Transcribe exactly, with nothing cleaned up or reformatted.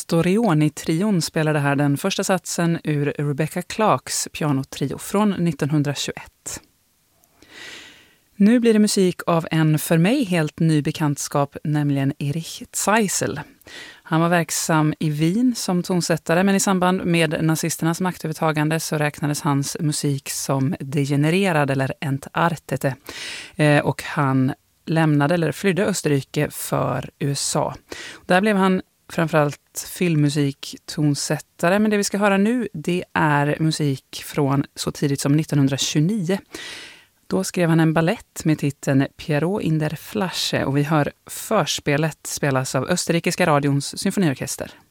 Mastorioni-trion spelade här den första satsen ur Rebecca Clarks pianotrio från nittonhundratjugoett. Nu blir det musik av en för mig helt ny bekantskap, nämligen Erich Zeisel. Han var verksam i Wien som tonsättare, men i samband med nazisternas maktövertagande så räknades hans musik som degenererad eller entartete. Eh, och han lämnade eller flydde Österrike för U S A. Där blev han framförallt filmmusik tonsättare, men det vi ska höra nu det är musik från så tidigt som nittonhundratjugonio. Då skrev han en ballett med titeln Pierrot in der Flasche och vi hör förspelet spelas av Österrikiska radions symfoniorkester.